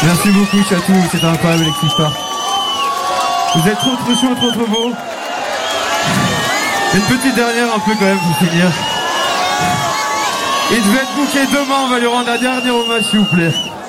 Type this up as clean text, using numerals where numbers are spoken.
Merci beaucoup Chatou, c'était incroyable Electric Park. Vous êtes trop chauds, trop beaux. Une petite dernière un peu quand même pour finir. Il devait être booké demain, on va lui rendre un dernier hommage s'il vous plaît.